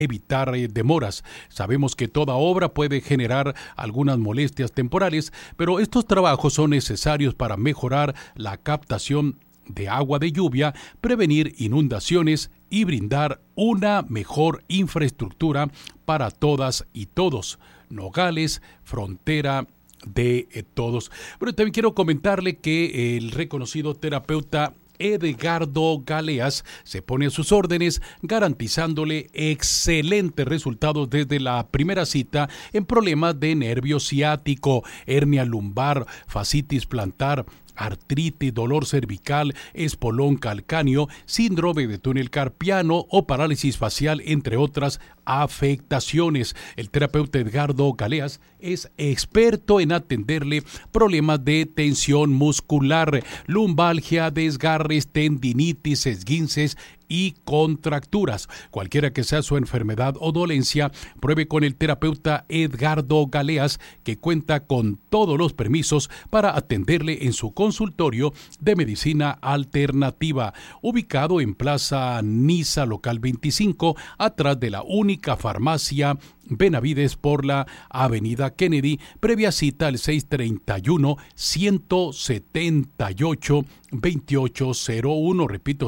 evitar demoras. Sabemos que toda obra puede generar algunas molestias temporales, pero estos trabajos son necesarios para mejorar la captación de agua de lluvia, prevenir inundaciones y brindar una mejor infraestructura para todas y todos. Nogales, frontera de todos. Bueno, también quiero comentarle que el reconocido terapeuta Edgardo Galeas se pone a sus órdenes, garantizándole excelentes resultados desde la primera cita en problemas de nervio ciático, hernia lumbar, fascitis plantar, artritis, dolor cervical, espolón calcáneo, síndrome de túnel carpiano o parálisis facial, entre otras afectaciones. El terapeuta Edgardo Galeas es experto en atenderle problemas de tensión muscular, lumbalgia, desgarres, tendinitis, esguinces y contracturas. Cualquiera que sea su enfermedad o dolencia, pruebe con el terapeuta Edgardo Galeas, que cuenta con todos los permisos para atenderle en su consultorio de medicina alternativa, ubicado en Plaza Niza, local 25, atrás de la única farmacia Benavides por la avenida Kennedy, previa cita al 631-178-2801, repito,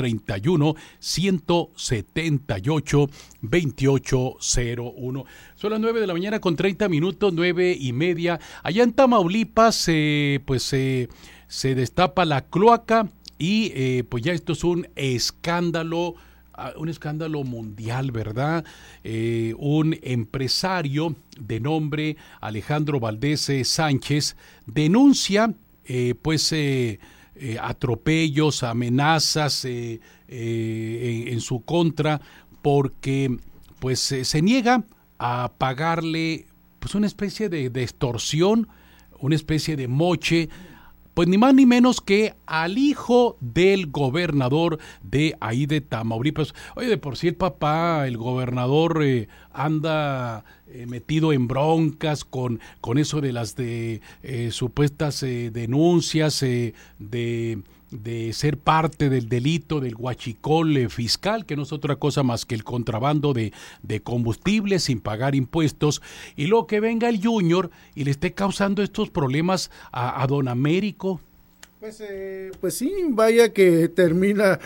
631-178-2801. Son las 9 de la mañana con 30 minutos, 9:30. Allá en Tamaulipas, se destapa la cloaca y pues ya esto es un escándalo mundial, ¿verdad? Un empresario de nombre Alejandro Valdés Sánchez denuncia atropellos, amenazas en su contra, porque se niega a pagarle pues una especie de extorsión, una especie de moche, pues ni más ni menos que al hijo del gobernador de ahí de Tamaulipas. Oye, de por sí el papá, el gobernador, anda metido en broncas con eso de las supuestas denuncias de ser parte del delito del huachicol fiscal, que no es otra cosa más que el contrabando de combustible sin pagar impuestos, y luego que venga el Junior y le esté causando estos problemas a don Américo. Pues sí, vaya que termina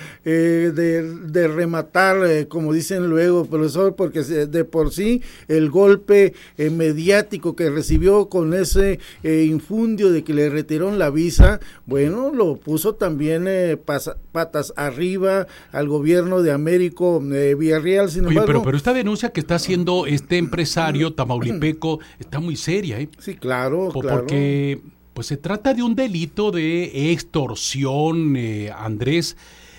de rematar, como dicen luego, profesor, porque de por sí el golpe mediático que recibió con ese infundio de que le retiraron la visa, bueno, lo puso también patas arriba al gobierno de Américo Villarreal. Sin embargo, pero esta denuncia que está haciendo este empresario tamaulipeco está muy seria, ¿eh? Sí, claro, porque pues se trata de un delito de extorsión, Andrés.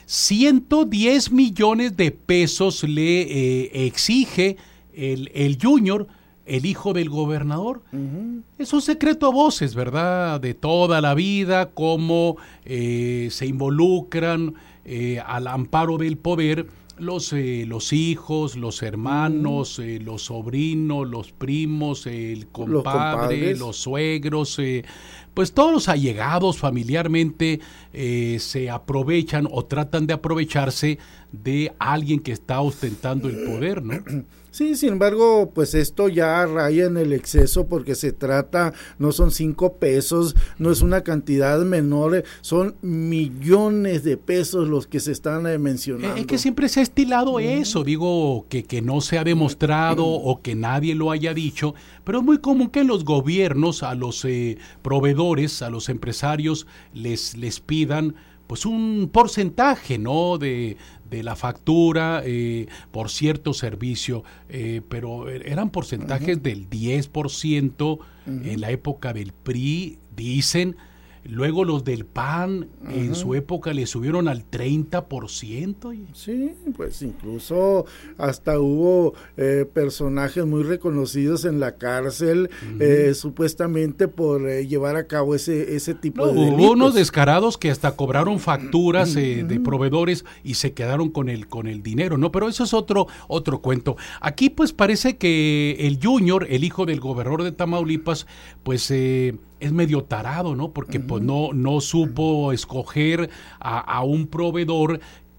110 millones de pesos le exige el Junior, el hijo del gobernador. Uh-huh. Es un secreto a voces, ¿verdad? De toda la vida, cómo se involucran al amparo del poder los hijos, los hermanos, los sobrinos, los primos, el compadre, los suegros, pues todos los allegados familiarmente se aprovechan o tratan de aprovecharse de alguien que está ostentando el poder, ¿no? Sí, sin embargo, pues esto ya raya en el exceso, porque se trata, no son 5 pesos, no es una cantidad menor, son millones de pesos los que se están mencionando. Es que siempre se ha estilado eso, digo, que no se ha demostrado o que nadie lo haya dicho, pero es muy común que los gobiernos a los proveedores, a los empresarios, les pidan pues un porcentaje, ¿no?, de la factura por cierto servicio, pero eran porcentajes del 10% en la época del PRI, dicen. Luego los del PAN en su época le subieron al 30%. Sí, pues incluso hasta hubo personajes muy reconocidos en la cárcel, supuestamente por llevar a cabo ese tipo de delitos. Hubo unos descarados que hasta cobraron facturas de proveedores y se quedaron con el dinero, ¿no? Pero eso es otro cuento. Aquí pues parece que el Junior, el hijo del gobernador de Tamaulipas, pues es medio tarado, ¿no? Porque pues no supo escoger a un proveedor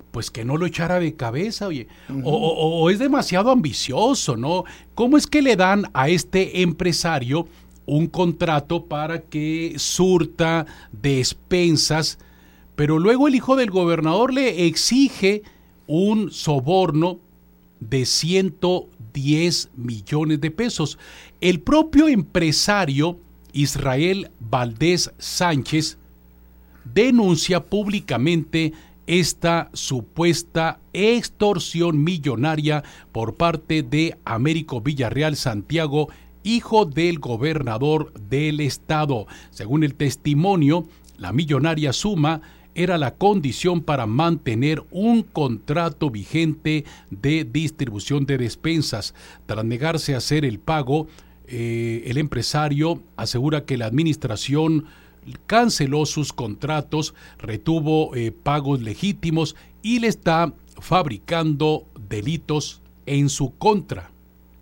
pues que no lo echara de cabeza, oye, o es demasiado ambicioso, ¿no? ¿Cómo es que le dan a este empresario un contrato para que surta despensas, pero luego el hijo del gobernador le exige un soborno de 110 millones de pesos? El propio empresario Israel Valdés Sánchez denuncia públicamente esta supuesta extorsión millonaria por parte de Américo Villarreal Santiago, hijo del gobernador del estado. Según el testimonio, la millonaria suma era la condición para mantener un contrato vigente de distribución de despensas. Tras negarse a hacer el pago, el empresario asegura que la administración canceló sus contratos, retuvo pagos legítimos y le está fabricando delitos en su contra.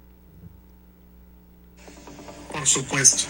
Por supuesto.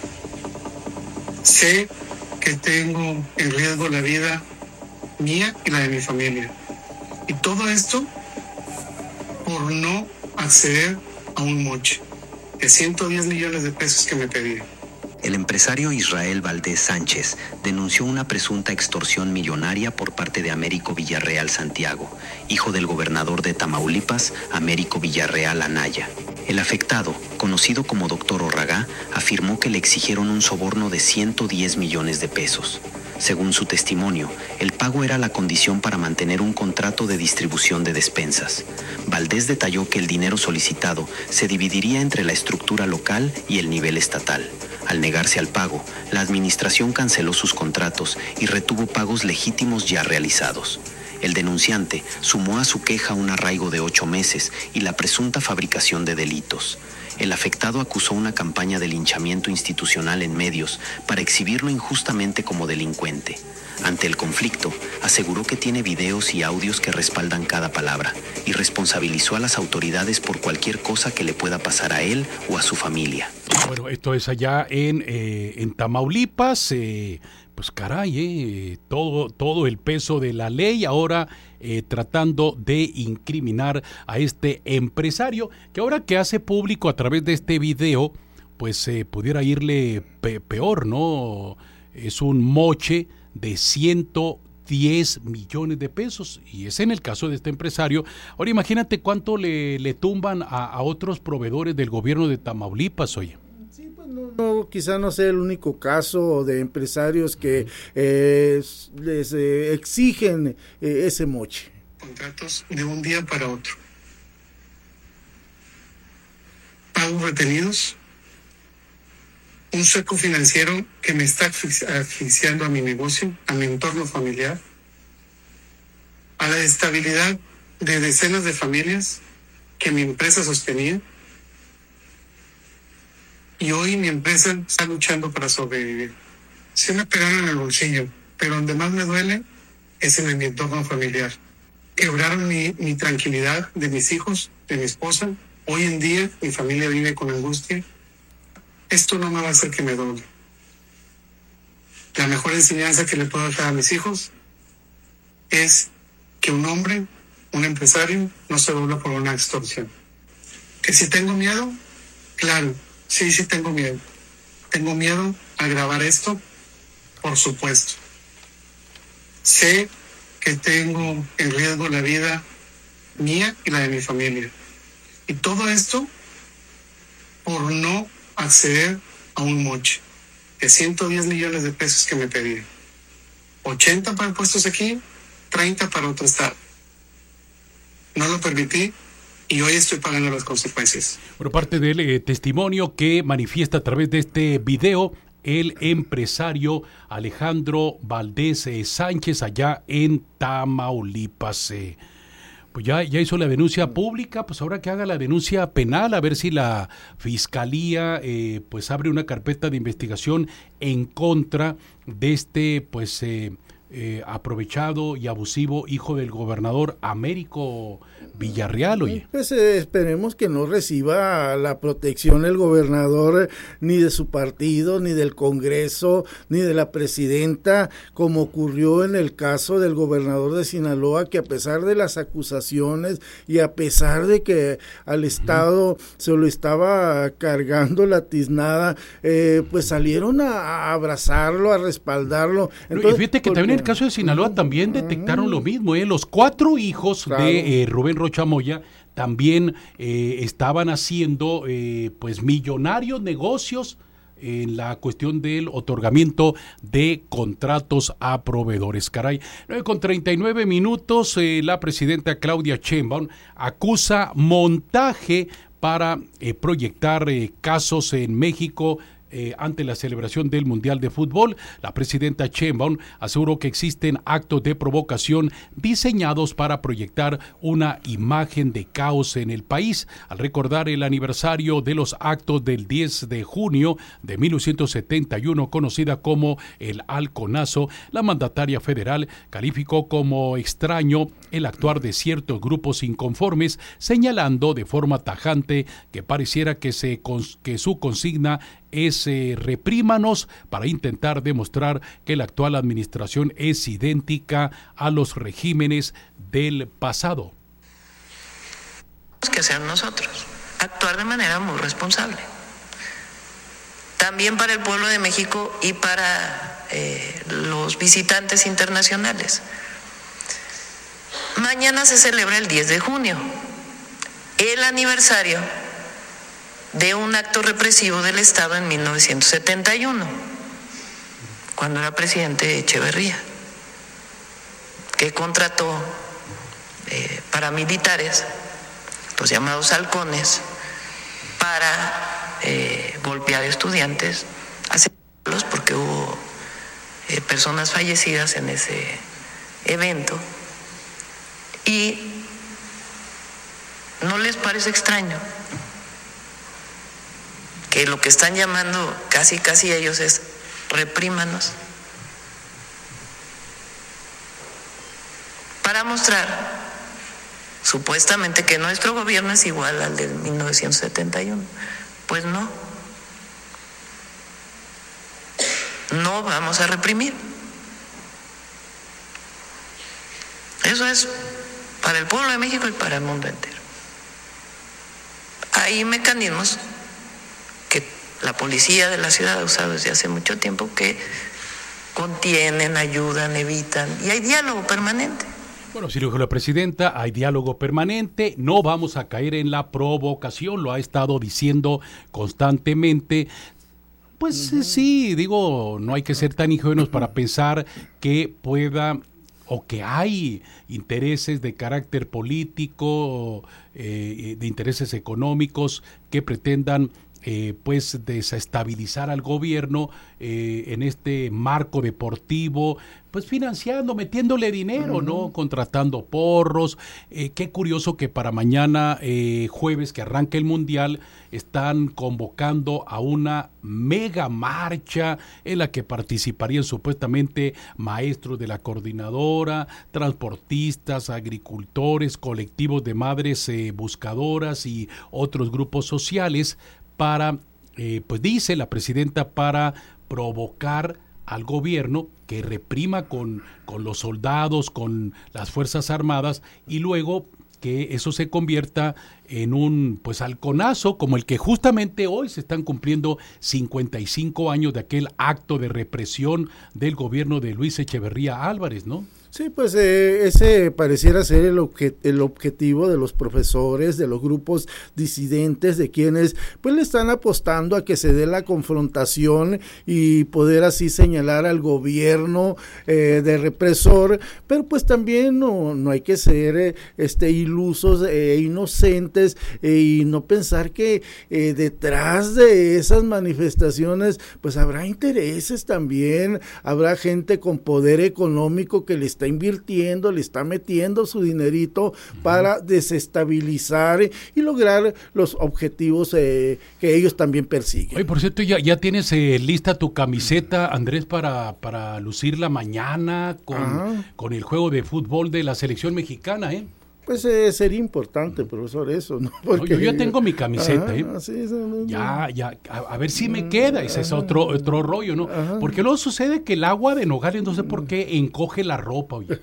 Sé que tengo en riesgo la vida mía y la de mi familia. Y todo esto por no acceder a un moche de 110 millones de pesos que me pedí. El empresario Israel Valdés Sánchez denunció una presunta extorsión millonaria por parte de Américo Villarreal Santiago, hijo del gobernador de Tamaulipas, Américo Villarreal Anaya. El afectado, conocido como Dr. Orragá, afirmó que le exigieron un soborno de 110 millones de pesos. Según su testimonio, el pago era la condición para mantener un contrato de distribución de despensas. Valdés detalló que el dinero solicitado se dividiría entre la estructura local y el nivel estatal. Al negarse al pago, la administración canceló sus contratos y retuvo pagos legítimos ya realizados. El denunciante sumó a su queja un arraigo de 8 meses y la presunta fabricación de delitos. El afectado acusó una campaña de linchamiento institucional en medios para exhibirlo injustamente como delincuente. Ante el conflicto, aseguró que tiene videos y audios que respaldan cada palabra y responsabilizó a las autoridades por cualquier cosa que le pueda pasar a él o a su familia. Bueno, esto es allá en Tamaulipas. Pues caray, todo el peso de la ley ahora tratando de incriminar a este empresario, que ahora que hace público a través de este video, pues pudiera irle peor, ¿no? Es un moche de 110 millones de pesos, y es en el caso de este empresario. Ahora imagínate cuánto le tumban a otros proveedores del gobierno de Tamaulipas, oye. No, quizá no sea el único caso de empresarios que les exigen ese moche. Contratos de un día para otro. Pagos retenidos. Un seco financiero que me está asfixiando a mi negocio, a mi entorno familiar, a la estabilidad de decenas de familias que mi empresa sostenía. Y hoy mi empresa está luchando para sobrevivir. Sí me pegaron en el bolsillo, pero donde más me duele es en mi entorno familiar. Quebraron mi tranquilidad de mis hijos, de mi esposa. Hoy en día mi familia vive con angustia. Esto no me va a hacer que me doble. La mejor enseñanza que le puedo dejar a mis hijos es que un hombre, un empresario, no se dobla por una extorsión. Que si tengo miedo, claro. Sí tengo miedo. Tengo miedo a grabar esto, por supuesto. Sé que tengo en riesgo la vida mía y la de mi familia. Y todo esto por no acceder a un moche de 110 millones de pesos que me pedí. 80 para puestos aquí, 30 para otro estado. No lo permití. Y hoy estoy pagando las consecuencias. Por parte del testimonio que manifiesta a través de este video el empresario Alejandro Valdés Sánchez allá en Tamaulipas. Pues ya hizo la denuncia pública, pues ahora que haga la denuncia penal, a ver si la fiscalía pues abre una carpeta de investigación en contra de este aprovechado y abusivo hijo del gobernador Américo Villarreal, oye. Pues esperemos que no reciba la protección el gobernador ni de su partido, ni del Congreso, ni de la presidenta, como ocurrió en el caso del gobernador de Sinaloa, que a pesar de las acusaciones y a pesar de que al Estado se lo estaba cargando la tiznada, pues salieron a abrazarlo, a respaldarlo. Entonces, y fíjate que también en el caso de Sinaloa también detectaron lo mismo, los 4 hijos de Rubén Rocha Moya también estaban haciendo pues millonarios negocios en la cuestión del otorgamiento de contratos a proveedores. Caray, 9:39, la presidenta Claudia Sheinbaum acusa montaje para proyectar casos en México ante la celebración del Mundial de Fútbol. La presidenta Sheinbaum aseguró que existen actos de provocación diseñados para proyectar una imagen de caos en el país. Al recordar el aniversario de los actos del 10 de junio de 1971, conocida como el Halconazo, la mandataria federal calificó como extraño el actuar de ciertos grupos inconformes, señalando de forma tajante que pareciera que su consigna es reprímanos, para intentar demostrar que la actual administración es idéntica a los regímenes del pasado. Tenemos que hacer nosotros, actuar de manera muy responsable, también para el pueblo de México y para los visitantes internacionales. Mañana se celebra el 10 de junio, el aniversario de un acto represivo del Estado en 1971, cuando era presidente Echeverría, que contrató paramilitares, los llamados halcones, para golpear estudiantes, asesinarlos, porque hubo personas fallecidas en ese evento. ¿Y no les parece extraño que lo que están llamando casi ellos es reprímanos? Para mostrar supuestamente que nuestro gobierno es igual al del 1971. Pues no. No vamos a reprimir. Eso es para el pueblo de México y para el mundo entero. Hay mecanismos que la policía de la ciudad ha usado desde hace mucho tiempo, que contienen, ayudan, evitan, y hay diálogo permanente. Bueno, sí lo dijo la presidenta, hay diálogo permanente, no vamos a caer en la provocación, lo ha estado diciendo constantemente. Pues sí, digo, no hay que ser tan ingenuos para pensar que pueda o que hay intereses de carácter político, de intereses económicos que pretendan pues desestabilizar al gobierno en este marco deportivo, pues financiando, metiéndole dinero, ¿no? Contratando porros. Qué curioso que para mañana jueves, que arranca el Mundial, están convocando a una mega marcha en la que participarían supuestamente maestros de la coordinadora, transportistas, agricultores, colectivos de madres buscadoras y otros grupos sociales para, pues dice la presidenta, para provocar al gobierno que reprima con los soldados, con las Fuerzas Armadas, y luego que eso se convierta en un pues halconazo como el que justamente hoy se están cumpliendo 55 años de aquel acto de represión del gobierno de Luis Echeverría Álvarez, ¿no? Sí, pues ese pareciera ser el objetivo de los profesores, de los grupos disidentes, de quienes pues le están apostando a que se dé la confrontación y poder así señalar al gobierno de represor, pero pues también no hay que ser ilusos e inocentes y no pensar que detrás de esas manifestaciones pues habrá intereses también, habrá gente con poder económico que le está está invirtiendo, le está metiendo su dinerito para desestabilizar y lograr los objetivos que ellos también persiguen. Oye, por cierto, ya tienes lista tu camiseta, Andrés, para lucirla mañana con el juego de fútbol de la selección mexicana, ¿eh? Pues sería importante, profesor, eso, ¿no? Porque yo ya tengo mi camiseta, sí, no. Ya, a ver si me queda, ese es otro rollo, ¿no? Porque luego sucede que el agua de Nogales, no sé por qué, encoge la ropa, oye.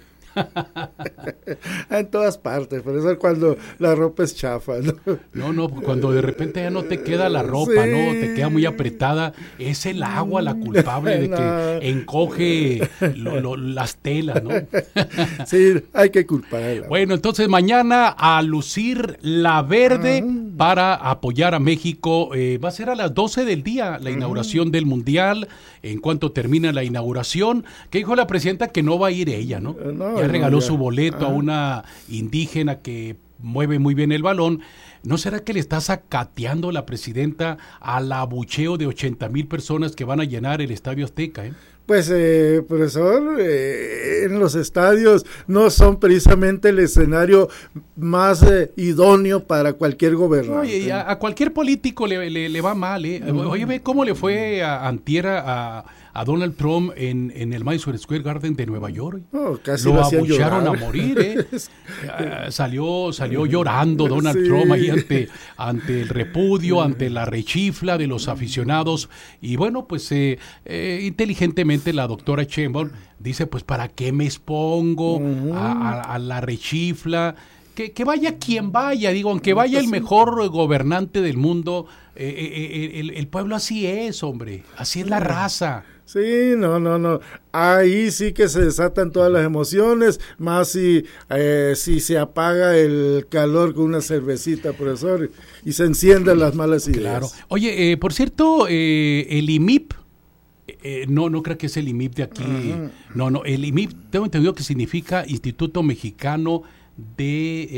En todas partes, por eso cuando la ropa es chafa, ¿no? No, cuando de repente ya no te queda la ropa, sí, ¿no? Te queda muy apretada, es el agua la culpable de que encoge las telas, ¿no? Sí, hay que culparla. Bueno, entonces mañana a lucir la verde para apoyar a México. Va a ser a las 12 del día la inauguración del Mundial. En cuanto termina la inauguración, que dijo la presidenta que no va a ir ella, ¿no? Ya regaló su boleto a una indígena que mueve muy bien el balón. ¿No será que le está sacateando la presidenta al abucheo de 80,000 personas que van a llenar el Estadio Azteca, Pues, profesor, en los estadios no son precisamente el escenario más idóneo para cualquier gobernante. Oye, a cualquier político le va mal, Oye, ve cómo le fue antier a Donald Trump en el Madison Square Garden de Nueva York. Casi lo abuchearon a morir, Salió llorando Donald Trump ahí ante el repudio, ante la rechifla de los aficionados. Y bueno, pues inteligentemente la doctora Sheinbaum dice, pues ¿para qué me expongo a la rechifla? Que vaya quien vaya, digo, aunque vaya el mejor gobernante del mundo, el pueblo así es, hombre, así es la raza. Sí, no. Ahí sí que se desatan todas las emociones, más si se apaga el calor con una cervecita, profesor, y se encienden las malas ideas. Claro. Oye, por cierto, el IMIP, no creo que es el IMIP de aquí. No, el IMIP tengo entendido que significa Instituto Mexicano de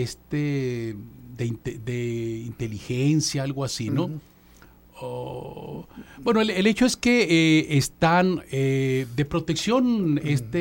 inteligencia, algo así, ¿no? Bueno, el hecho es que están de protección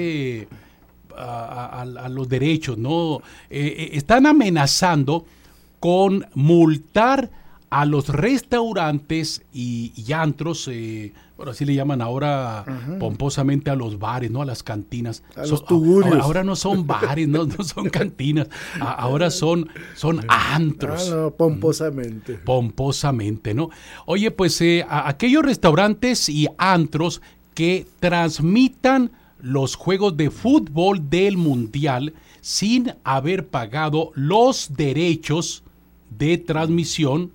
a los derechos, ¿no? Están amenazando con multar a los restaurantes y antros, bueno, así le llaman ahora pomposamente a los bares, ¿no? A las cantinas. A los tugurios. Ahora no son bares, no son cantinas, ahora son antros. Pomposamente. Pomposamente, ¿no? Oye, pues aquellos restaurantes y antros que transmitan los juegos de fútbol del Mundial sin haber pagado los derechos de transmisión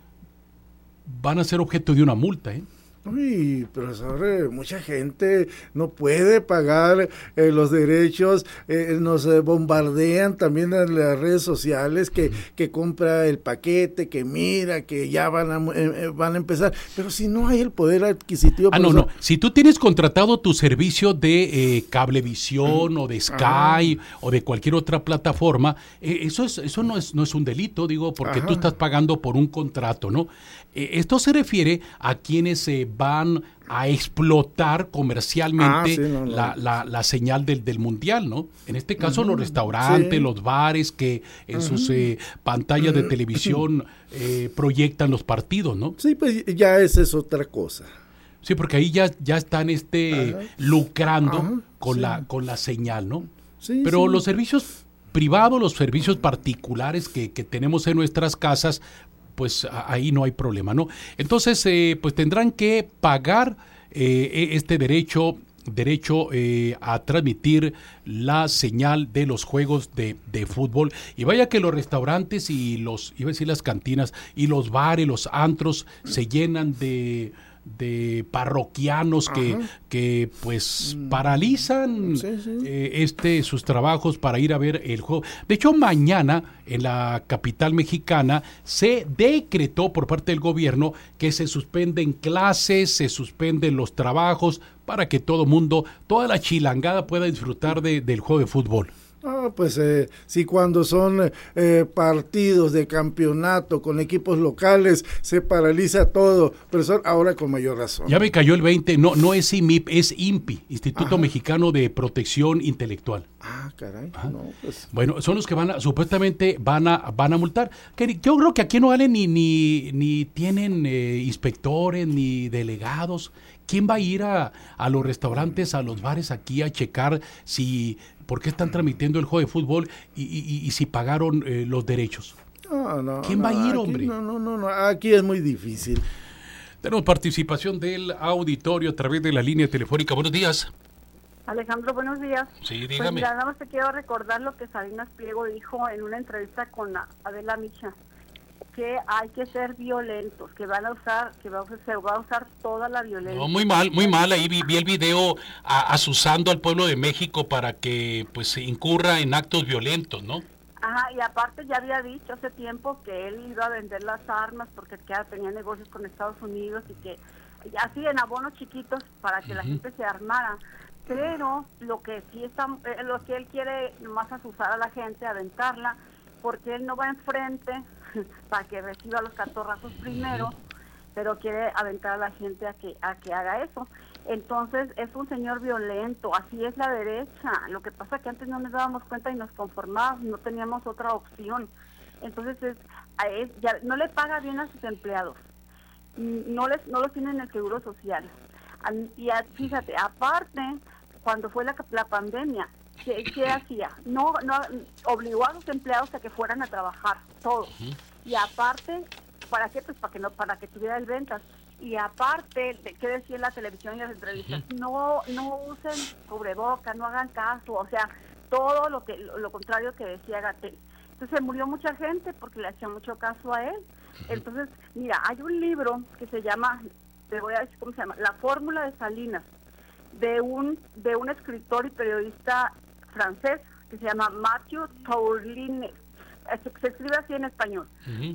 van a ser objeto de una multa, Uy, profesor, mucha gente no puede pagar los derechos, nos bombardean también en las redes sociales que compra el paquete, que mira, que ya van a empezar, pero si no hay el poder adquisitivo. No, si tú tienes contratado tu servicio de Cablevisión o de Sky o de cualquier otra plataforma, eso no es un delito, digo, porque tú estás pagando por un contrato, ¿no? Esto se refiere a quienes van a explotar comercialmente la señal del Mundial, ¿no? En este caso los restaurantes, los bares que en sus pantallas de televisión proyectan los partidos, ¿no? Sí, pues ya esa es otra cosa. Sí, porque ahí ya están lucrando con la señal, ¿no? Sí, pero los servicios privados, los servicios particulares que tenemos en nuestras casas, pues ahí no hay problema, ¿no? Entonces, pues tendrán que pagar este derecho a transmitir la señal de los juegos de fútbol. Y vaya que los restaurantes y iba a decir las cantinas, y los bares, los antros se llenan de parroquianos que pues paralizan sus trabajos para ir a ver el juego. De hecho, mañana en la capital mexicana se decretó por parte del gobierno que se suspenden clases, se suspenden los trabajos para que todo mundo, toda la chilangada pueda disfrutar del juego de fútbol. Pues sí, cuando son partidos de campeonato con equipos locales, se paraliza todo, profesor, ahora con mayor razón. Ya me cayó el 20, no es IMIP, es INPI, Instituto Mexicano de Protección Intelectual. Caray. No, pues. Bueno, son los que supuestamente van a multar. Que yo creo que aquí no valen ni tienen inspectores ni delegados. ¿Quién va a ir a los restaurantes, a los bares aquí a checar por qué están transmitiendo el juego de fútbol y si pagaron los derechos? ¿Quién va a ir, aquí, hombre? No, aquí es muy difícil. Tenemos participación del auditorio a través de la línea telefónica. Buenos días. Alejandro, buenos días. Sí, dígame. Pues mira, nada más te quiero recordar lo que Salinas Pliego dijo en una entrevista con Adela Micha, que hay que ser violentos, que se va a usar toda la violencia. No, muy mal, ahí vi el video asusando al pueblo de México para que pues se incurra en actos violentos, ¿no? Ajá, y aparte ya había dicho hace tiempo que él iba a vender las armas porque tenía negocios con Estados Unidos y que así en abonos chiquitos para que la gente se armara. Pero lo que él quiere nomás asusar a la gente, aventarla, porque él no va enfrente para que reciba los catorrazos primero, pero quiere aventar a la gente a que haga eso. Entonces es un señor violento, así es la derecha. Lo que pasa es que antes no nos dábamos cuenta y nos conformábamos, no teníamos otra opción. Entonces ya no le paga bien a sus empleados, no los tienen en el seguro social. Y fíjate, aparte, cuando fue la pandemia, ¿qué hacía? No obligó a los empleados a que fueran a trabajar, todos. Y aparte, ¿para qué? Pues para que tuviera el ventas. Y aparte, ¿qué decía en la televisión y en las entrevistas? No usen cubreboca, no hagan caso, o sea, todo lo contrario que decía Gatell. Entonces murió mucha gente porque le hacía mucho caso a él. Entonces, mira, hay un libro que se llama, te voy a decir cómo se llama, La Fórmula de Salinas, de un escritor y periodista francés que se llama Mathieu Tournier, se escribe así en español,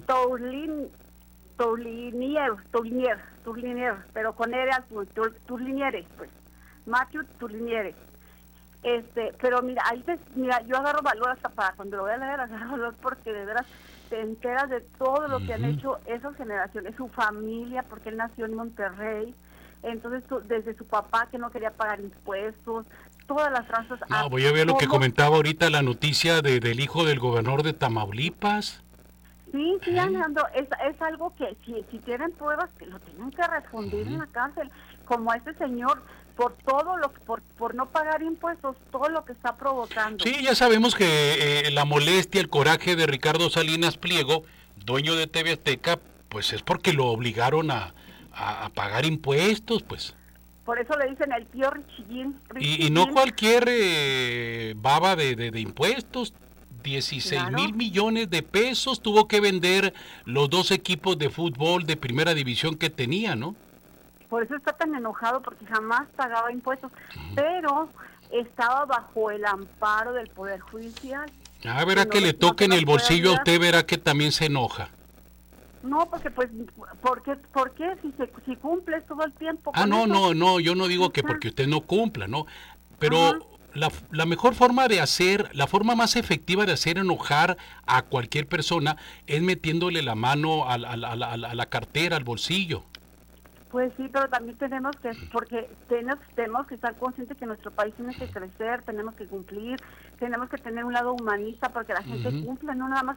Tournier, pero con R azul, Tournier, pues, Mathieu Tournier. Pero mira, yo agarro valor hasta para cuando lo voy a leer, agarro valor porque de veras te enteras de todo lo que han hecho esas generaciones, su familia, porque él nació en Monterrey, entonces desde su papá que no quería pagar impuestos, todas las tranzas. No, voy a ver lo que comentaba ahorita la noticia del hijo del gobernador de Tamaulipas. Sí, Alejandro, es algo que si tienen pruebas que lo tienen que refundir en la cárcel, como este señor, por todo por no pagar impuestos, todo lo que está provocando. Sí, ya sabemos que la molestia, el coraje de Ricardo Salinas Pliego, dueño de TV Azteca, pues es porque lo obligaron a pagar impuestos, pues. Por eso le dicen el tío Richillín. Y no cualquier baba de impuestos. 16,000 millones de pesos tuvo que vender los 2 equipos de fútbol de primera división que tenía, ¿no? Por eso está tan enojado, porque jamás pagaba impuestos, pero estaba bajo el amparo del Poder Judicial. Verá que le toque en el bolsillo a usted, verá que también se enoja. No, porque pues, ¿por qué? Si cumples todo el tiempo. No, yo no digo que porque usted no cumpla, ¿no? Pero la mejor forma de hacer, la forma más efectiva de hacer enojar a cualquier persona es metiéndole la mano a la cartera, al bolsillo. Pues sí, pero también tenemos que estar conscientes que nuestro país tiene que crecer, tenemos que cumplir, tenemos que tener un lado humanista porque la gente cumpla, no nada más,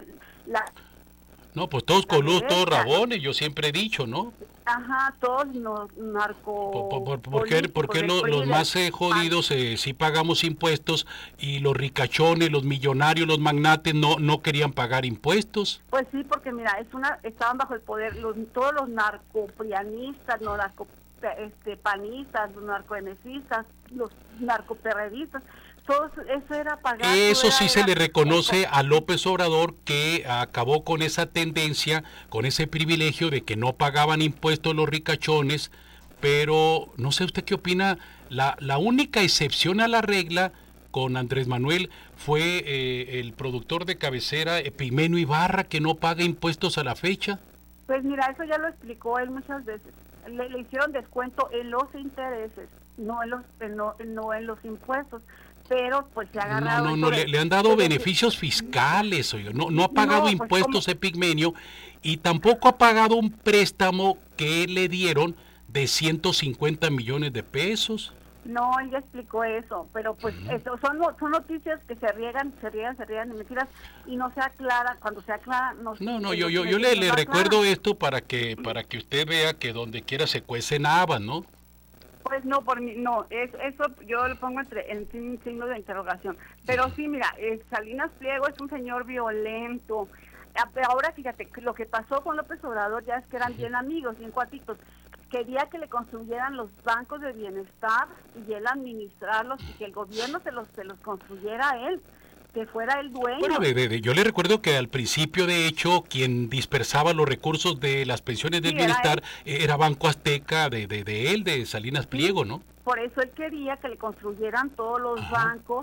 No, pues todos coludos, todos rabones, yo siempre he dicho, ¿no? Ajá, todos narco... ¿Por qué los más jodidos sí pagamos impuestos y los ricachones, los millonarios, los magnates no querían pagar impuestos? Pues sí, porque mira, estaban bajo el poder todos los narcoprianistas, panistas, los narcoenesistas, los narcoperredistas. Eso era pagar. Eso sí se le reconoce a López Obrador, que acabó con esa tendencia, con ese privilegio de que no pagaban impuestos los ricachones, pero no sé usted qué opina, la única excepción a la regla con Andrés Manuel fue el productor de cabecera Epimeno Ibarra, que no paga impuestos a la fecha. Pues mira, eso ya lo explicó él muchas veces. Le hicieron descuento en los intereses, no en los impuestos. pero pues se ha agarrado... No, le han dado beneficios fiscales, oiga, no ha pagado pues, impuestos Epigmenio, y tampoco ha pagado un préstamo que le dieron de 150 millones de pesos. No, él ya explicó eso, pero pues eso son noticias que se riegan de mentiras y no se aclara. Cuando se aclara, yo le recuerdo esto para que usted vea que donde quiera se cuecen habas, ¿no? Pues no, por mí, no, eso yo lo pongo en signo de interrogación. Pero sí, mira, Salinas Pliego es un señor violento. Ahora fíjate, lo que pasó con López Obrador ya es que eran bien amigos, bien cuatitos. Quería que le construyeran los bancos de bienestar y él administrarlos y que el gobierno se los construyera a él, que fuera el dueño. Bueno, yo le recuerdo que al principio, de hecho, quien dispersaba los recursos de las pensiones del bienestar era Banco Azteca de Salinas Pliego, ¿no? Por eso él quería que le construyeran todos los bancos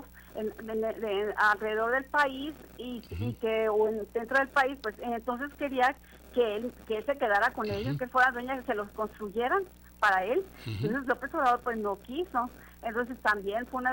alrededor del país y que dentro del país, pues entonces quería que él se quedara con ellos, que fuera dueña, que se los construyeran para él. Entonces López Obrador pues no quiso. Entonces también fue una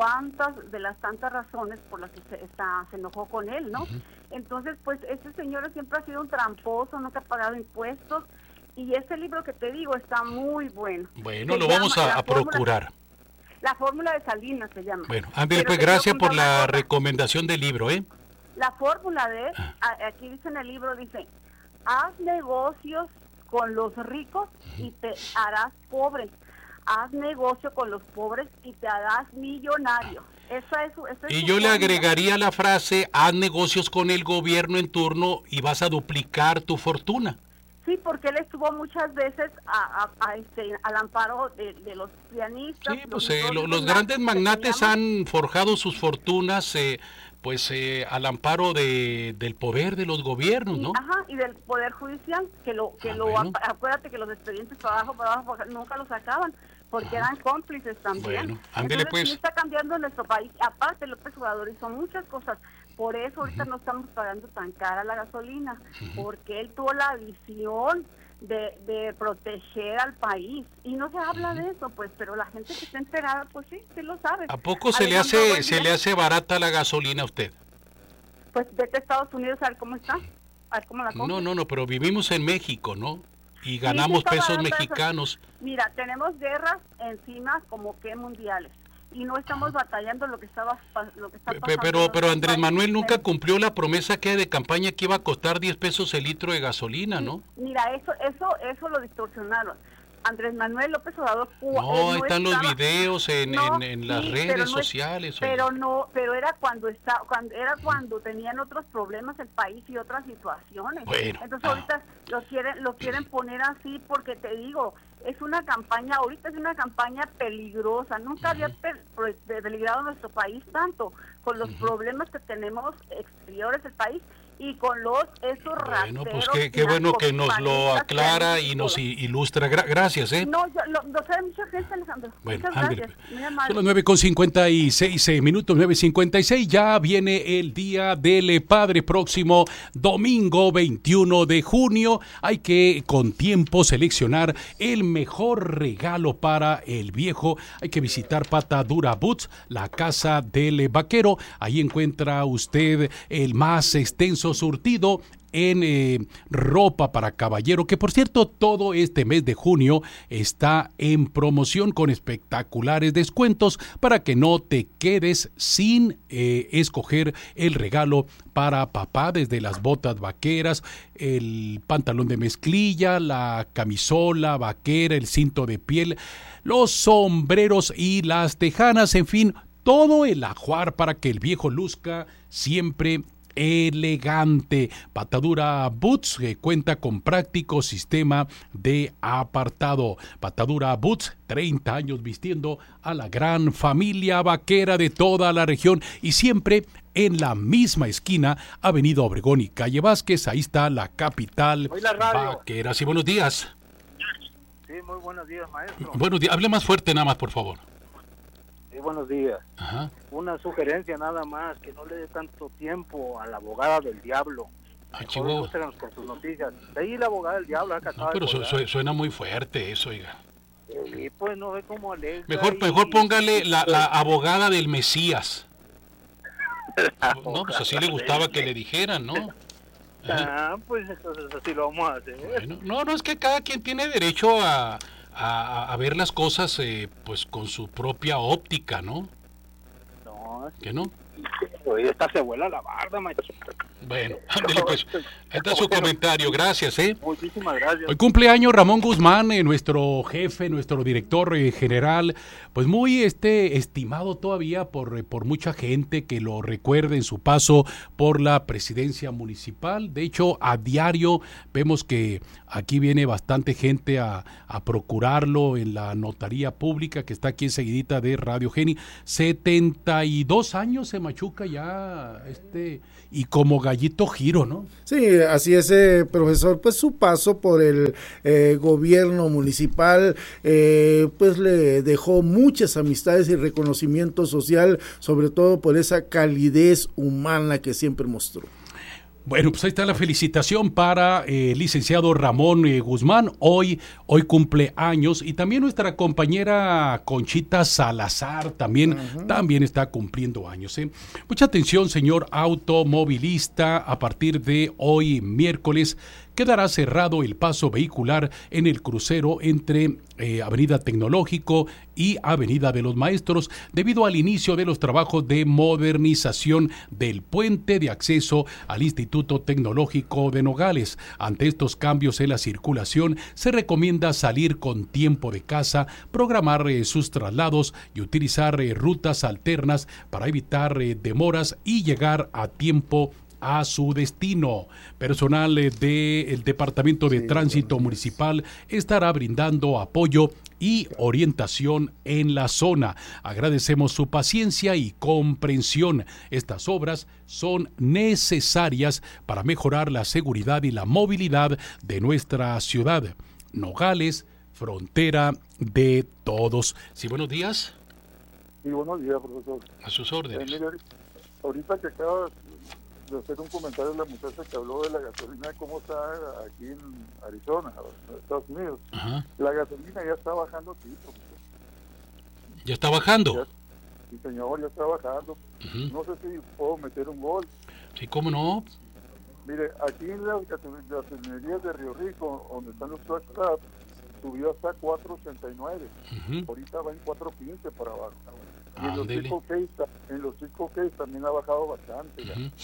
de las tantas razones por las que se enojó con él, ¿no? Entonces pues este señor siempre ha sido un tramposo, nunca ha pagado impuestos, y este libro que te digo está muy bueno. Bueno, lo vamos a procurar. La fórmula de Salinas se llama. Bueno, Andrés, pues gracias por la recomendación del libro, ¿eh? La fórmula aquí dice en el libro, dice, haz negocios con los ricos y te harás pobre. Haz negocio con los pobres y te harás millonario. Y yo le agregaría la frase, haz negocios con el gobierno en turno y vas a duplicar tu fortuna. Sí, porque él estuvo muchas veces al amparo de los pianistas. Sí, pues los grandes magnates han forjado sus fortunas al amparo del poder de los gobiernos, ¿no? Ajá, y del poder judicial, acuérdate que los expedientes para abajo nunca los sacaban, porque eran cómplices también. Bueno, ándele pues. Sí está cambiando nuestro país, aparte López Obrador hizo muchas cosas, por eso ahorita no estamos pagando tan cara la gasolina, porque él tuvo la visión de proteger al país, y no se habla de eso, pues, pero la gente que está enterada, pues sí lo sabe. ¿A poco se le hace barata la gasolina a usted? Pues vete a Estados Unidos a ver cómo está, a ver cómo la compra. No, pero vivimos en México, ¿no? Y ganamos pesos mexicanos. Mira, tenemos guerras encima como que mundiales, y no estamos batallando lo que está pasando. Pero Andrés Manuel nunca cumplió la promesa que de campaña que iba a costar 10 pesos el litro de gasolina, ¿no? Mira, eso lo distorsionaron. Andrés Manuel López Obrador... No, ahí están los videos en las redes sociales. Pero era cuando tenían otros problemas el país y otras situaciones. Bueno, entonces ahorita lo quieren poner así porque te digo, ahorita es una campaña peligrosa. Nunca había peligrado nuestro país tanto con los problemas que tenemos exteriores del país y con esos rateros. Bueno, pues qué bueno que nos lo aclara y nos ilustra. Gracias, ¿eh? No, lo sabe mucha gente, Alejandro. Bueno, muchas gracias. Son las 9:56 minutos, 9:56. Ya viene el Día del Padre, próximo domingo 21 de junio. Hay que con tiempo seleccionar el mejor regalo para el viejo. Hay que visitar Patadura Boots, la casa del vaquero. Ahí encuentra usted el más extenso surtido en ropa para caballero, que por cierto todo este mes de junio está en promoción con espectaculares descuentos para que no te quedes sin escoger el regalo para papá, desde las botas vaqueras, el pantalón de mezclilla, la camisola vaquera, el cinto de piel, los sombreros y las tejanas, en fin, todo el ajuar para que el viejo luzca siempre elegante. Patadura Boots, que cuenta con práctico sistema de apartado. Patadura Boots, 30 años vistiendo a la gran familia vaquera de toda la región, y siempre en la misma esquina, Avenida Obregón y Calle Vázquez. Ahí está la capital vaquera. Sí, buenos días. Sí, muy buenos días, maestro. Buenos días. Hable más fuerte nada más, por favor. Sí, buenos días. Ajá. Una sugerencia nada más, que no le dé tanto tiempo a la abogada del diablo. Con sus noticias. De ahí la abogada del diablo. No, pero suena muy fuerte eso, oiga. Y pues no ve cómo Alexa. Mejor póngale la abogada del Mesías. No, pues así le gustaba que le dijeran, ¿no? Pues entonces así lo vamos a hacer. Bueno, no, es que cada quien tiene derecho a ver las cosas pues con su propia óptica, ¿no? No, ¿Que no? Esta se vuela la barda, macho. Bueno, ándale pues, ahí está su comentario, gracias, Muchísimas gracias. Hoy cumpleaños Ramón Guzmán, nuestro jefe, nuestro director general, pues muy estimado todavía por mucha gente que lo recuerda en su paso por la presidencia municipal. De hecho, a diario vemos que aquí viene bastante gente a procurarlo en la notaría pública que está aquí enseguidita de Radio Geni. 72 años se machuca ya y como gallito giro, ¿no? Sí, así es, profesor, pues su paso por el gobierno municipal pues le dejó muchas amistades y reconocimiento social, sobre todo por esa calidez humana que siempre mostró. Bueno, pues ahí está la felicitación para el licenciado Ramón Guzmán, hoy cumple años, y también nuestra compañera Conchita Salazar también está cumpliendo años. Mucha atención, señor automovilista, a partir de hoy miércoles quedará cerrado el paso vehicular en el crucero entre Avenida Tecnológico y Avenida de los Maestros debido al inicio de los trabajos de modernización del puente de acceso al Instituto Tecnológico de Nogales. Ante estos cambios en la circulación, se recomienda salir con tiempo de casa, programar sus traslados y utilizar rutas alternas para evitar demoras y llegar a tiempo a su destino. Personal del Departamento de Tránsito Municipal estará brindando apoyo y orientación en la zona. Agradecemos su paciencia y comprensión. Estas obras son necesarias para mejorar la seguridad y la movilidad de nuestra ciudad. Nogales, frontera de todos. Sí, buenos días. Sí, buenos días, profesor. A sus órdenes. Mire, ahorita que acaba de hacer un comentario la muchacha que habló de la gasolina, cómo está aquí en Arizona, en Estados Unidos. Ajá. La gasolina ya está bajando aquí. ¿Ya está bajando? Sí, señor, ya está bajando. No sé si puedo meter un gol. Sí, ¿cómo no? Mire, aquí en las gasolinerías de Río Rico, donde están los truck stops, subió hasta 4.89. Ahorita va en 4.15 para abajo. Y en los Cisco Case también ha bajado bastante.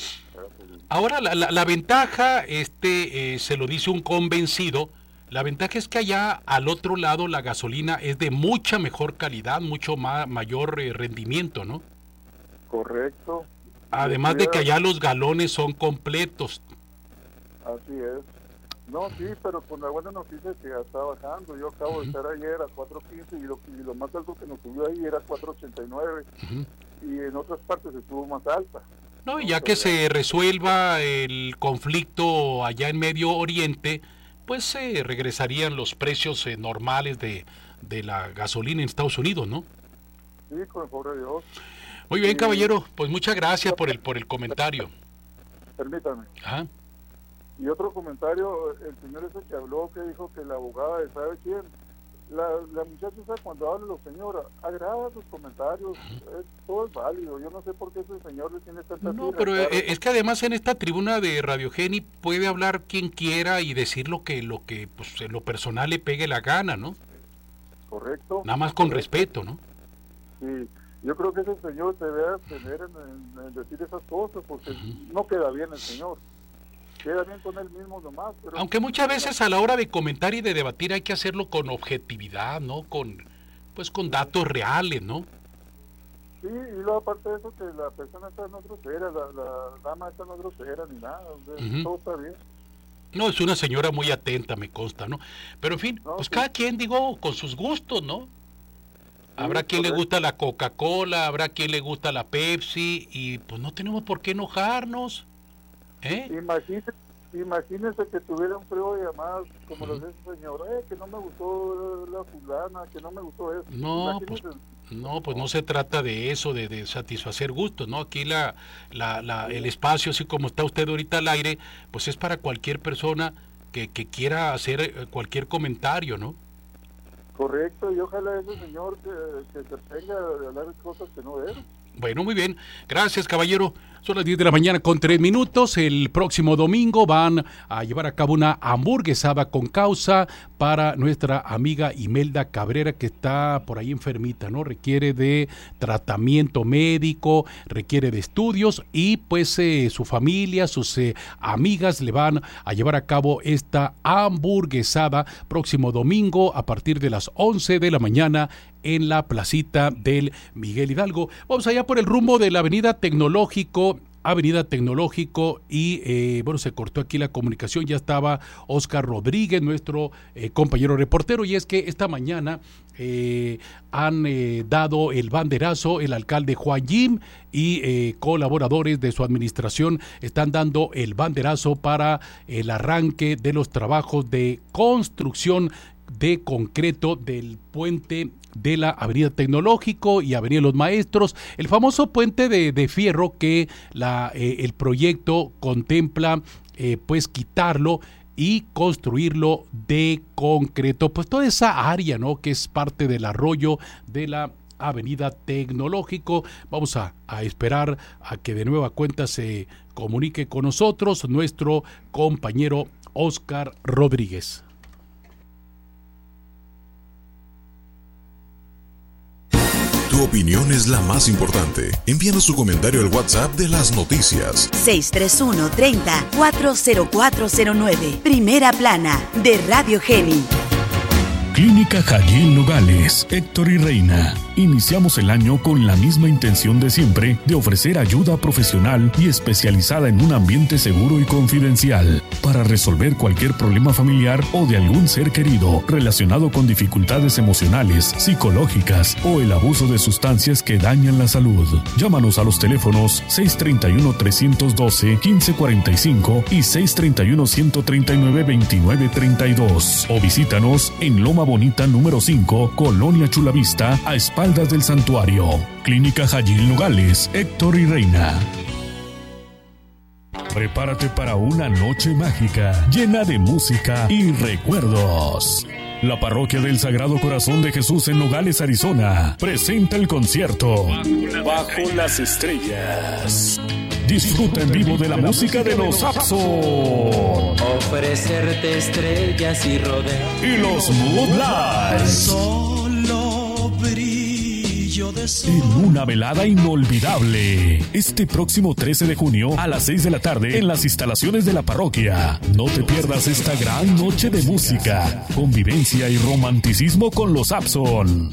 Ahora la ventaja, se lo dice un convencido, la ventaja es que allá al otro lado la gasolina es de mucha mejor calidad, mucho mayor rendimiento, ¿no? Correcto. Además de que allá los galones son completos. Así es. No, sí, pero con la buena noticia es que ya está bajando. Yo acabo de estar ayer a 4.15 y lo más alto que nos subió ahí era 4.89 y en otras partes estuvo más alta. No, y ya que se resuelva el conflicto allá en Medio Oriente, pues se regresarían los precios normales de la gasolina en Estados Unidos, ¿no? Sí, con el favor de Dios. Muy bien, caballero, pues muchas gracias por el comentario. Permítame. Ajá. Y otro comentario, el señor ese que habló, que dijo que la abogada de ¿sabe quién? La muchacha esa cuando habla, señora, agrada sus comentarios, todo es válido. Yo no sé por qué ese señor le tiene tanta... No, pero es que además en esta tribuna de Radio Geni puede hablar quien quiera y decir lo que pues, en lo personal le pegue la gana, ¿no? Correcto. Nada más con respeto, ¿no? Sí, yo creo que ese señor se debe abstener en decir esas cosas, porque no queda bien el señor. Queda bien con él mismo nomás. Pero... Aunque muchas veces a la hora de comentar y de debatir hay que hacerlo con objetividad, ¿no? Con datos reales, ¿no? Sí, y luego aparte de eso que la persona está no grosera, la dama está no grosera ni nada, todo está bien. No, es una señora muy atenta, me consta, ¿no? Pero en fin, no, pues sí. Cada quien, digo, con sus gustos, ¿no? Habrá quien le gusta la Coca-Cola, habrá quien le gusta la Pepsi, y pues no tenemos por qué enojarnos. Imagínese que tuviera un frío de llamadas como los de ese señor, que no me gustó la fulana, que no me gustó eso. No, pues no se trata de eso, de satisfacer gustos, ¿no? Aquí el espacio, así como está usted ahorita al aire, pues es para cualquier persona que quiera hacer cualquier comentario, ¿no? Correcto, y ojalá ese señor que se tenga de hablar cosas que no deben. Bueno, muy bien. Gracias, caballero. Son las 10 de la mañana con 3 minutos. El próximo domingo van a llevar a cabo una hamburguesada con causa para nuestra amiga Imelda Cabrera, que está por ahí enfermita, ¿no? Requiere de tratamiento médico, requiere de estudios y pues su familia, sus amigas le van a llevar a cabo esta hamburguesada próximo domingo a partir de las 11 de la mañana en la placita del Miguel Hidalgo. Vamos allá por el rumbo de la Avenida Tecnológico y bueno, se cortó aquí la comunicación. Ya estaba Oscar Rodríguez, nuestro compañero reportero, y es que esta mañana han dado el banderazo el alcalde Juan Jim y colaboradores de su administración están dando el banderazo para el arranque de los trabajos de construcción de concreto del puente de la Avenida Tecnológico y Avenida Los Maestros, el famoso puente de fierro que el proyecto contempla pues quitarlo y construirlo de concreto, pues toda esa área, ¿no?, que es parte del arroyo de la Avenida Tecnológico. Vamos a esperar a que de nueva cuenta se comunique con nosotros nuestro compañero Oscar Rodríguez. Tu opinión es la más importante. Envíanos tu comentario al WhatsApp de las noticias. 631-30-40409. Primera plana de Radio Geni. Clínica Jayel Nogales, Héctor y Reina. Iniciamos el año con la misma intención de siempre de ofrecer ayuda profesional y especializada en un ambiente seguro y confidencial para resolver cualquier problema familiar o de algún ser querido relacionado con dificultades emocionales, psicológicas o el abuso de sustancias que dañan la salud. Llámanos a los teléfonos 631-312-1545 y 631-139-2932 o visítanos en Loma Bonita número 5, Colonia Chulavista, a espaldas del santuario. Clínica Jayel Nogales, Héctor y Reina. Prepárate para una noche mágica, llena de música y recuerdos. La Parroquia del Sagrado Corazón de Jesús en Nogales, Arizona, presenta el concierto Bajo las Estrellas. Disfruta en vivo de la música de los Abson. Ofrecerte estrellas y rodeos. Y los Moonlights. Solo brillo de sol. En una velada inolvidable. Este próximo 13 de junio a las 6 de la tarde en las instalaciones de la parroquia. No te pierdas esta gran noche de música, convivencia y romanticismo con los Abson.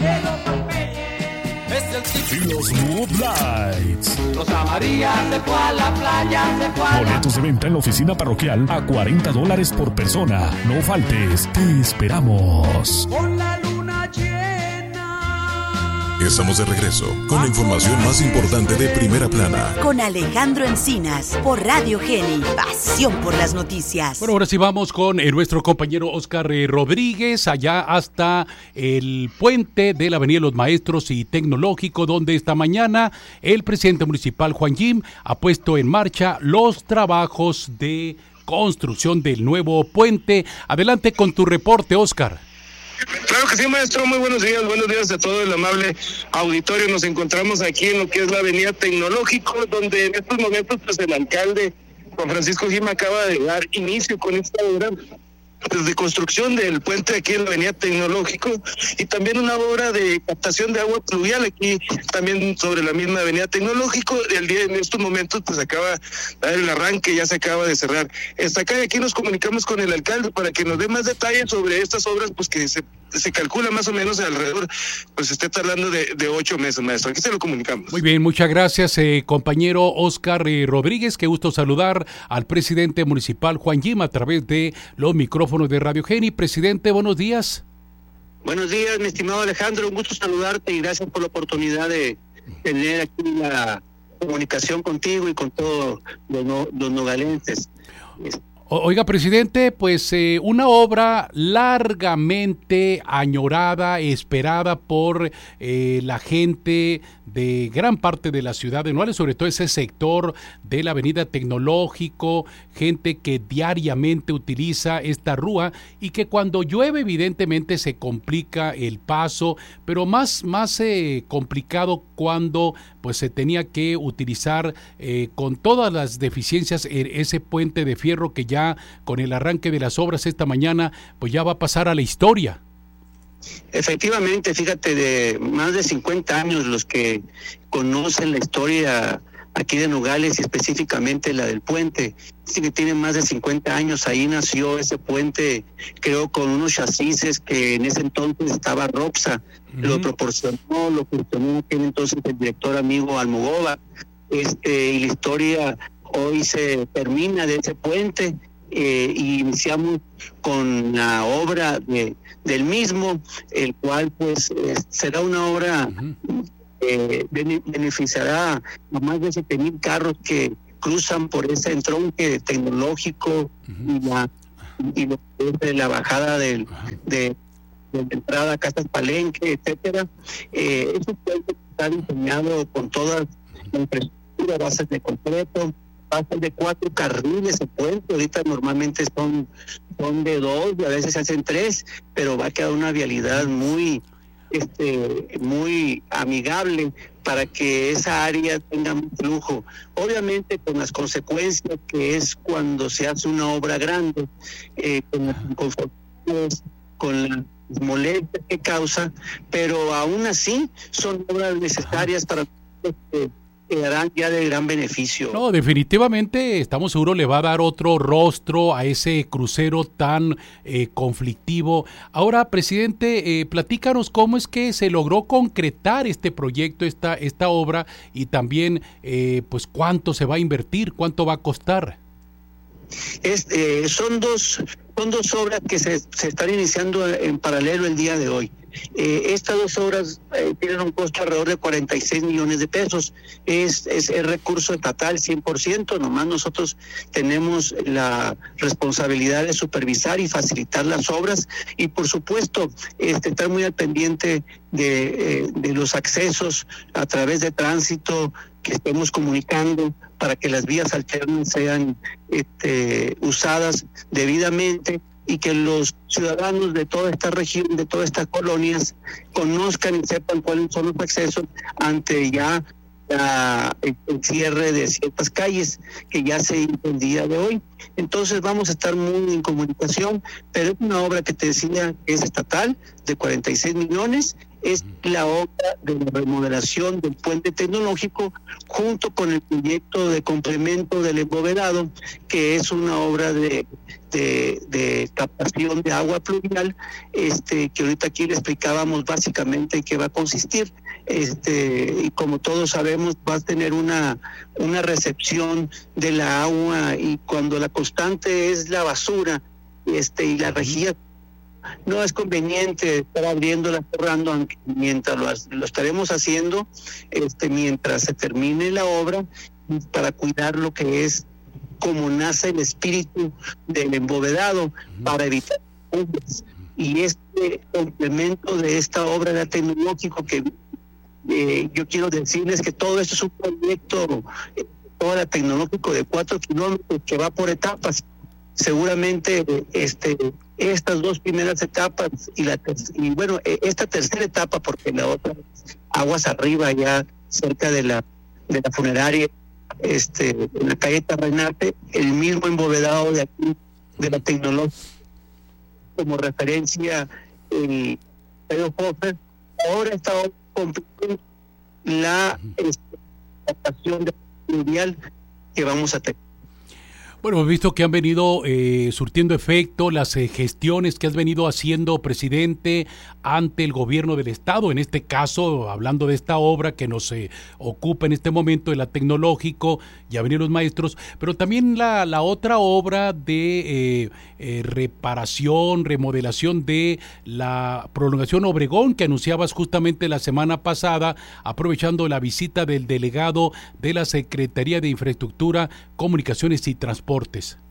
Y los Moonlights. Rosa María se fue a la playa, se fue a la... Boletos de venta en la oficina parroquial a $40 por persona. No faltes, te esperamos. Con la luna llena. Estamos de regreso con la información más importante de Primera Plana. Con Alejandro Encinas por Radio Geni. Pasión por las noticias. Bueno, ahora sí vamos con nuestro compañero Oscar Rodríguez, allá hasta el puente de la Avenida Los Maestros y Tecnológico, donde esta mañana el presidente municipal Juan Jim ha puesto en marcha los trabajos de construcción del nuevo puente. Adelante con tu reporte, Oscar. Claro que sí, maestro, muy buenos días a todo el amable auditorio. Nos encontramos aquí en lo que es la Avenida Tecnológico, donde en estos momentos pues el alcalde Juan Francisco Jim acaba de dar inicio con esta obra de construcción del puente aquí en la Avenida Tecnológico y también una obra de captación de agua pluvial aquí también sobre la misma Avenida Tecnológico. El día en estos momentos pues acaba de dar el arranque, ya se acaba de cerrar esta calle. Aquí nos comunicamos con el alcalde para que nos dé más detalles sobre estas obras, pues que se calcula más o menos alrededor, pues esté tardando de 8 meses, maestro. Aquí se lo comunicamos. Muy bien, muchas gracias, compañero Oscar Rodríguez. Qué gusto saludar al presidente municipal Juan Jim a través de los micrófonos de Radio Geni. Presidente, buenos días. Buenos días, mi estimado Alejandro, un gusto saludarte y gracias por la oportunidad de tener aquí la comunicación contigo y con todos los nogalenses. Oiga, presidente, pues una obra largamente añorada, esperada por la gente de gran parte de la ciudad de Nogales, sobre todo ese sector de la avenida Tecnológico, gente que diariamente utiliza esta rúa y que cuando llueve evidentemente se complica el paso, pero más complicado cuando pues se tenía que utilizar con todas las deficiencias ese puente de fierro que ya con el arranque de las obras esta mañana pues ya va a pasar a la historia. Efectivamente, fíjate, de más de 50 años los que conocen la historia aquí de Nogales y específicamente la del puente, sí que tienen más de 50 años. Ahí nació ese puente, creo, con unos chasis que en ese entonces estaba Ropsa, lo proporcionó, lo gestionó aquel entonces el director amigo Almogóvar, y la historia hoy se termina de ese puente. Y iniciamos con la obra del mismo, el cual pues será una obra beneficiará a más de 7,000 carros que cruzan por ese entronque tecnológico y lo que es la bajada de entrada a Casas Palenque, etcétera. Es un puente que está diseñado con todas las infraestructuras, bases de concreto, pasan de 4 carriles el puente. Ahorita normalmente son de 2 y a veces se hacen 3, pero va a quedar una vialidad muy amigable para que esa área tenga un flujo. Obviamente con las consecuencias que es cuando se hace una obra grande, con las inconformidades, con las molestias que causa, pero aún así son obras necesarias para quedarán ya de gran beneficio. No, definitivamente estamos seguros le va a dar otro rostro a ese crucero tan conflictivo. Ahora, presidente, platícanos cómo es que se logró concretar este proyecto, esta obra, y también pues cuánto se va a invertir, cuánto va a costar. Son dos obras que se están iniciando en paralelo el día de hoy. Estas 2 obras tienen un costo alrededor de 46 millones de pesos. Es el recurso estatal 100%, nomás nosotros tenemos la responsabilidad de supervisar y facilitar las obras y por supuesto estar muy al pendiente de los accesos a través de tránsito, que estemos comunicando para que las vías alternas sean usadas debidamente y que los ciudadanos de toda esta región, de todas estas colonias, conozcan y sepan cuáles son los accesos ante ya el cierre de ciertas calles que ya se hizo el día de hoy. Entonces vamos a estar muy en comunicación, pero es una obra que te decía que es estatal, de 46 millones, es la obra de la remodelación del puente tecnológico junto con el proyecto de complemento del embovedado, que es una obra de captación de agua pluvial, que ahorita aquí le explicábamos básicamente en qué va a consistir, y como todos sabemos va a tener una recepción de la agua, y cuando la constante es la basura y la rejilla, no es conveniente estar abriéndola, cerrando, aunque mientras lo estaremos haciendo, mientras se termine la obra, para cuidar lo que es como nace el espíritu del embovedado, para evitar fugas. Y este complemento de esta obra de tecnológico que yo quiero decirles que todo esto es un proyecto, toda la tecnológico de 4 kilómetros que va por etapas. Seguramente estas 2 primeras etapas y esta tercera etapa, porque la otra aguas arriba, ya cerca de la funeraria, en la calle Terrenate, el mismo embovedado de aquí de la tecnología, como referencia el Pedro Hofer. Ahora está completando la estación de fluvial que vamos a tener. Bueno, hemos visto que han venido surtiendo efecto las gestiones que has venido haciendo, presidente, ante el gobierno del estado, en este caso, hablando de esta obra que nos ocupa en este momento, de la tecnológico, ya venían los maestros, pero también la otra obra de reparación, remodelación de la prolongación Obregón, que anunciabas justamente la semana pasada, aprovechando la visita del delegado de la Secretaría de Infraestructura, Comunicaciones y Transportes.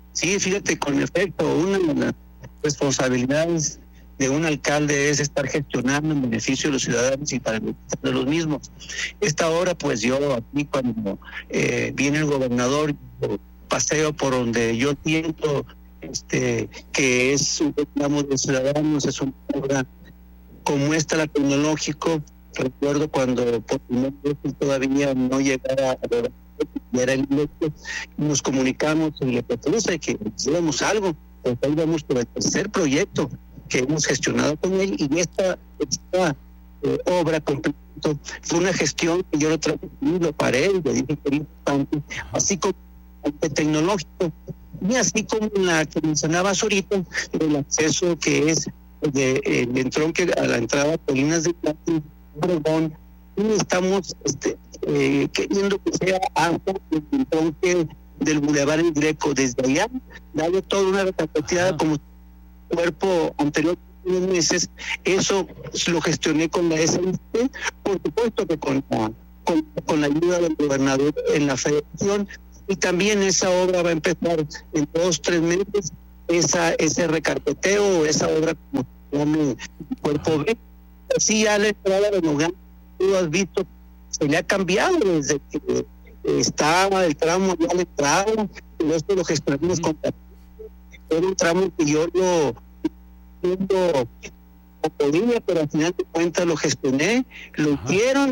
Sí, fíjate, con efecto, una de las responsabilidades de un alcalde es estar gestionando en beneficio de los ciudadanos y para el bienestar de los mismos. Esta hora, pues yo aquí cuando viene el gobernador, paseo por donde yo siento que es un reclamo de ciudadanos, es una obra con muestra tecnológico. Recuerdo cuando por primera vez todavía no llegara a era el electo, nos comunicamos y le propuse que hiciéramos algo, pues ahí vamos por el tercer proyecto que hemos gestionado con él, y esta obra completa fue una gestión que yo lo paré y le dije que era importante, así como el tecnológico, y así como la que mencionabas ahorita, el acceso que es el entronque a la entrada de Colinas de Plata, Obregón, y estamos queriendo que sea amplio el entronque del Boulevard El Greco, desde allá, darle toda una recapacidad como cuerpo anterior de unos meses. Eso lo gestioné con la SNC, por supuesto que con la ayuda del gobernador en la federación, y también esa obra va a empezar en 2-3 meses, ese recarpeteo, esa obra como cuerpo B. Así ya la entrada de Nogales, tú has visto, se le ha cambiado desde que estaba el tramo, ya le entraba, pero esto lo gestionamos con era un tramo que yo lo podía, pero al final de cuentas lo gestioné, lo hicieron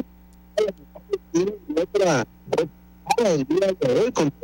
otra el día de hoy con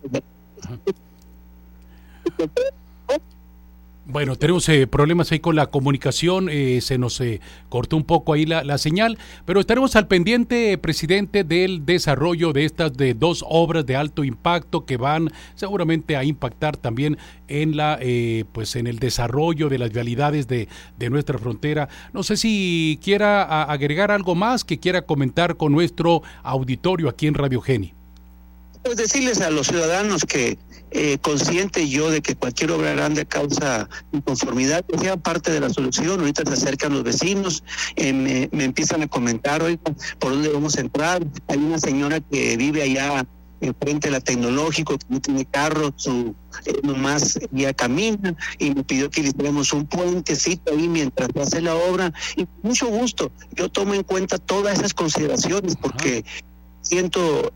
Bueno, tenemos problemas ahí con la comunicación, se nos cortó un poco ahí la señal, pero estaremos al pendiente, presidente, del desarrollo de estas dos obras de alto impacto que van seguramente a impactar también en en el desarrollo de las vialidades de nuestra frontera. No sé si quiera agregar algo más que quiera comentar con nuestro auditorio aquí en Radio Geni. Pues decirles a los ciudadanos que consciente yo de que cualquier obra grande causa inconformidad, que sea parte de la solución. Ahorita se acercan los vecinos, me empiezan a comentar, oiga, ¿por dónde vamos a entrar? Hay una señora que vive allá enfrente de la Tecnológico, que no tiene carro, nomás ya camina, y me pidió que le hiciéramos un puentecito ahí mientras hace la obra, y con mucho gusto, yo tomo en cuenta todas esas consideraciones, porque siento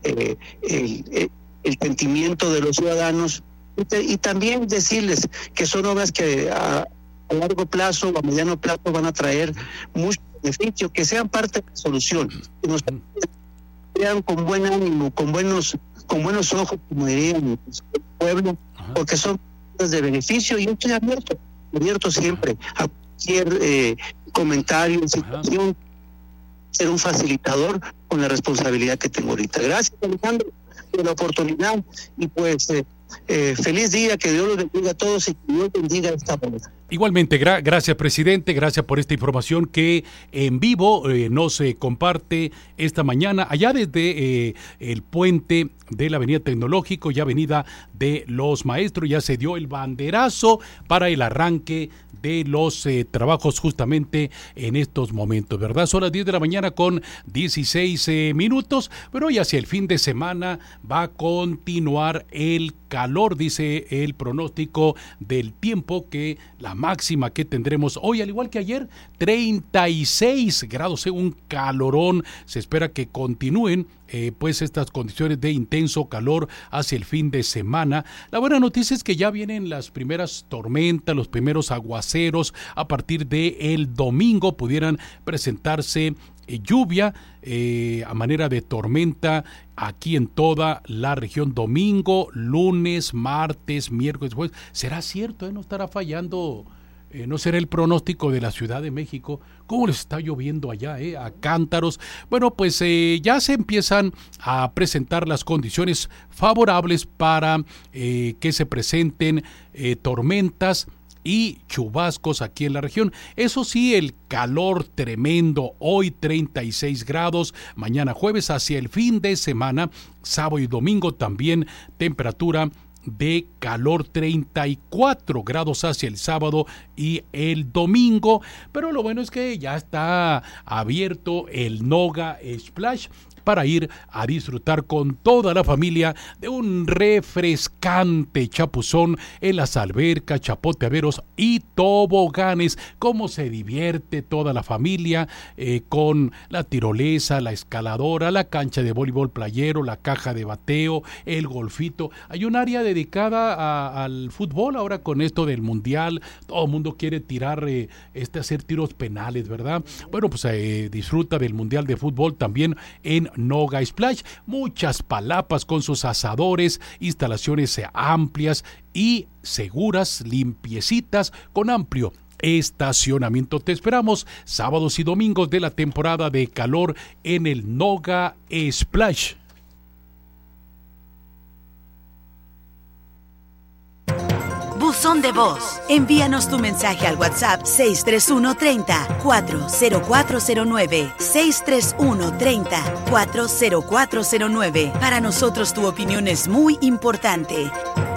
el sentimiento de los ciudadanos, y también decirles que son obras que a largo plazo o a mediano plazo van a traer mucho beneficio, que sean parte de la solución, que nos vean con buen ánimo, con buenos ojos, como dirían el pueblo, porque son cosas de beneficio, y yo estoy abierto siempre a cualquier comentario, situación, ser un facilitador con la responsabilidad que tengo ahorita. Gracias, Alejandro, por la oportunidad, y pues feliz día, que Dios los bendiga a todos y que Dios bendiga esta obra. Igualmente, gracias, presidente, gracias por esta información que en vivo nos comparte esta mañana, allá desde el puente de la Avenida Tecnológico y Avenida de los Maestros. Ya se dio el banderazo para el arranque de los trabajos justamente en estos momentos, ¿verdad? Son las 10 de la mañana con 16 minutos, pero hoy hacia el fin de semana va a continuar el calor, dice el pronóstico del tiempo, que la máxima que tendremos hoy, al igual que ayer, 36 grados, un calorón. Se espera que continúen pues estas condiciones de intenso calor hacia el fin de semana. La buena noticia es que ya vienen las primeras tormentas, los primeros aguaceros. A partir de el domingo pudieran presentarse lluvia a manera de tormenta aquí en toda la región. Domingo, lunes, martes, miércoles, jueves. ¿Será cierto? ¿No estará fallando? ¿No será el pronóstico de la Ciudad de México? ¿Cómo les está lloviendo allá, a cántaros? Bueno, pues ya se empiezan a presentar las condiciones favorables para que se presenten tormentas y chubascos aquí en la región. Eso sí, el calor tremendo, hoy 36 grados, mañana jueves, hacia el fin de semana, sábado y domingo también temperatura de calor, 34 grados hacia el sábado y el domingo, pero lo bueno es que ya está abierto el Noga Splash para ir a disfrutar con toda la familia de un refrescante chapuzón en las albercas, chapoteaderos y toboganes. Cómo se divierte toda la familia con la tirolesa, la escaladora, la cancha de voleibol playero, la caja de bateo, el golfito. Hay un área dedicada al fútbol ahora con esto del mundial. Todo el mundo quiere tirar, hacer tiros penales, ¿verdad? Bueno, pues disfruta del mundial de fútbol también en Noga Splash, muchas palapas con sus asadores, instalaciones amplias y seguras, limpiecitas, con amplio estacionamiento. Te esperamos sábados y domingos de la temporada de calor en el Noga Splash. Buzón de voz. Envíanos tu mensaje al WhatsApp 631-30-40409. 631-30-40409. Para nosotros tu opinión es muy importante.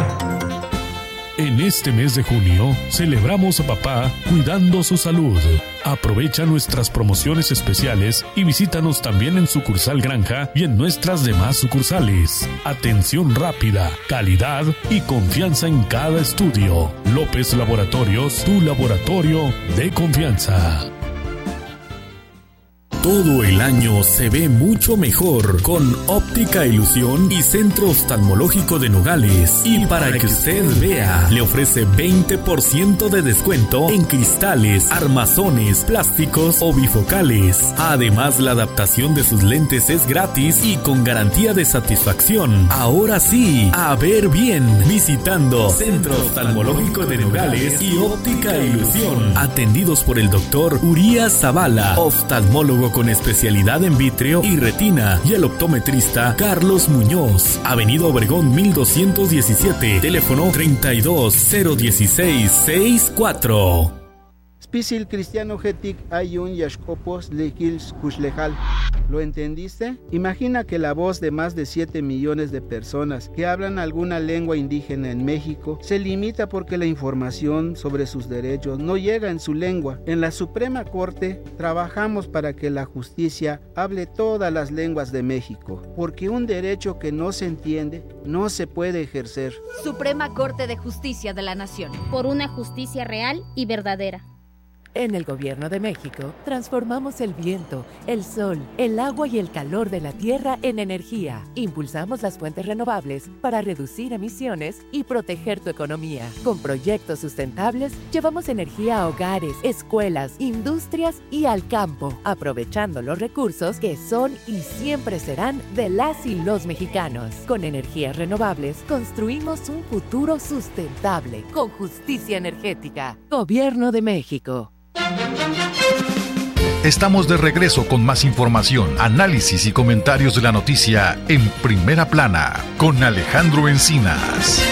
En este mes de junio, celebramos a papá cuidando su salud. Aprovecha nuestras promociones especiales y visítanos también en Sucursal Granja y en nuestras demás sucursales. Atención rápida, calidad y confianza en cada estudio. López Laboratorios, tu laboratorio de confianza. Todo el año se ve mucho mejor con Óptica Ilusión y Centro Oftalmológico de Nogales. Y para que usted vea, le ofrece 20% de descuento en cristales, armazones, plásticos o bifocales. Además, la adaptación de sus lentes es gratis y con garantía de satisfacción. Ahora sí, a ver bien, visitando Centro Oftalmológico de Nogales y Óptica Ilusión. Atendidos por el doctor Urias Zavala, oftalmólogo con especialidad en vítreo y retina, y el optometrista Carlos Muñoz. Avenida Obregón 1217, teléfono 32-016-64. Spisil cristiano getic ayun yashkopos lekils kushlejal. ¿Lo entendiste? Imagina que la voz de más de 7 millones de personas que hablan alguna lengua indígena en México se limita porque la información sobre sus derechos no llega en su lengua. En la Suprema Corte trabajamos para que la justicia hable todas las lenguas de México, porque un derecho que no se entiende no se puede ejercer. Suprema Corte de Justicia de la Nación. Por una justicia real y verdadera. En el Gobierno de México, transformamos el viento, el sol, el agua y el calor de la tierra en energía. Impulsamos las fuentes renovables para reducir emisiones y proteger tu economía. Con proyectos sustentables, llevamos energía a hogares, escuelas, industrias y al campo, aprovechando los recursos que son y siempre serán de las y los mexicanos. Con energías renovables, construimos un futuro sustentable, con justicia energética. Gobierno de México. Estamos de regreso con más información, análisis y comentarios de la noticia en Primera Plana con Alejandro Encinas.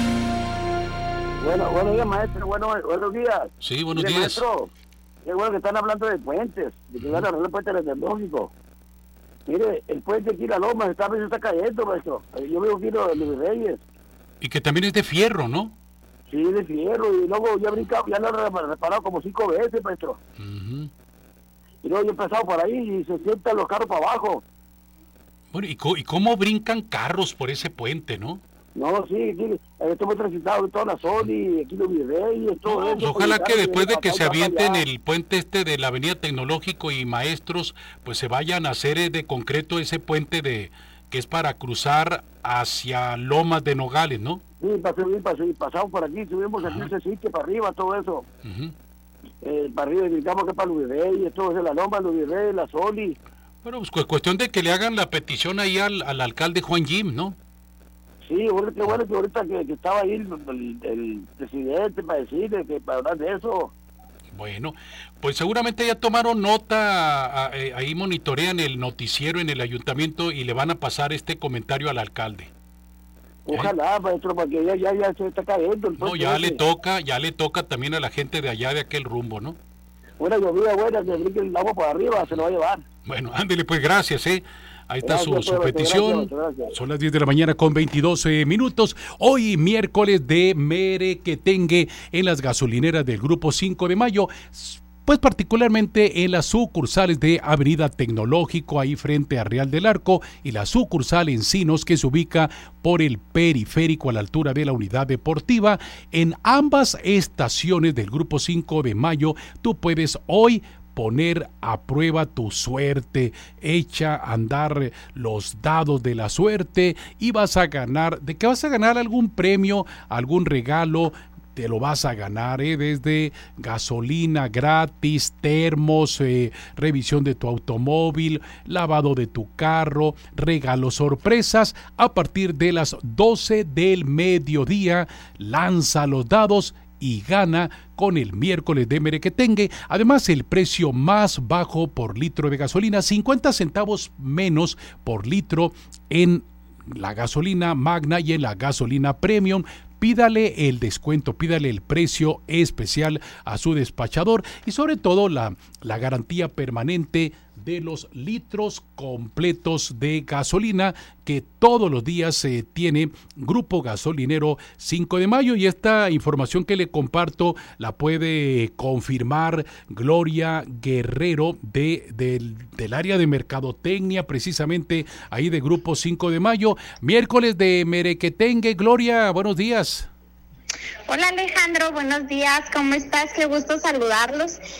Buenos días, maestro. Buenos días. Sí, buenos días. Maestro, qué bueno que están hablando de puentes, de que van a arreglar el puente tecnológico. Mire, el puente aquí en la Loma está cayendo, maestro. Yo veo aquí los Reyes. Y que también es de fierro, ¿no? Sí, de fierro, y luego ya brincado, ya lo han reparado como 5 veces, maestro. Y luego yo he pasado por ahí y se sientan los carros para abajo. Bueno, ¿y cómo brincan carros por ese puente, no? No, sí, estamos transitados en toda la zona y aquí los Virreyes, todo eso. Ojalá que después de que se avienten el puente de la Avenida Tecnológico y Maestros, pues se vayan a hacer de concreto ese puente que es para cruzar hacia Lomas de Nogales, ¿no? Sí, pasamos por aquí, subimos aquí ese sitio para arriba, todo eso. Para arriba, digamos que para los Virreyes, todo eso, la Loma, los Virreyes, la Soli. Bueno, pues cuestión de que le hagan la petición ahí al alcalde Juan Jim, ¿no? Sí, qué bueno que ahorita que estaba ahí el presidente para decirle que para hablar de eso. Bueno, pues seguramente ya tomaron nota, ahí monitorean el noticiero en el ayuntamiento y le van a pasar este comentario al alcalde. Ojalá, maestro, porque ya se está cayendo. No, ya le toca también a la gente de allá de aquel rumbo, ¿no? una lluvia buena que brinque el agua por arriba, se lo va a llevar. Bueno, ándele pues, gracias, Ahí está Gracias, su petición. gracias. Son las 10 de la mañana con 22 minutos. Hoy miércoles de merequetengue en las gasolineras del Grupo 5 de Mayo. Pues particularmente en las sucursales de Avenida Tecnológico, ahí frente a Real del Arco, y la sucursal Encinos, que se ubica por el periférico a la altura de la unidad deportiva. En ambas estaciones del Grupo 5 de Mayo, tú puedes hoy poner a prueba tu suerte, echa a andar los dados de la suerte y vas a ganar. ¿De qué vas a ganar? Algún premio, algún regalo. Te lo vas a ganar, desde gasolina gratis, termos, revisión de tu automóvil, lavado de tu carro, regalos sorpresas. A partir de las 12 del mediodía, lanza los dados y gana con el miércoles de merequetengue. Además, el precio más bajo por litro de gasolina, 50 centavos menos por litro en la gasolina magna y en la gasolina premium. Pídale el descuento, pídale el precio especial a su despachador y sobre todo la garantía permanente de los litros completos de gasolina que todos los días tiene Grupo Gasolinero 5 de Mayo. Y esta información que le comparto la puede confirmar Gloria Guerrero del área de mercadotecnia, precisamente ahí de Grupo 5 de Mayo. Miércoles de merequetengue. Gloria, buenos días. Hola Alejandro, buenos días, ¿cómo estás? Qué gusto saludarlos.